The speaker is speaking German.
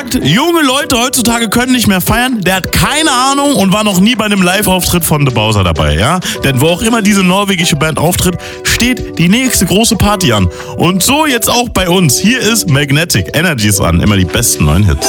sagt, junge Leute heutzutage können nicht mehr feiern, der hat keine Ahnung und war noch nie bei einem Live-Auftritt von The Bowser dabei, ja? Denn wo auch immer diese norwegische Band auftritt, steht die nächste große Party an. Und so jetzt auch bei uns. Hier ist Magnetic, Energies an, immer die besten neuen Hits.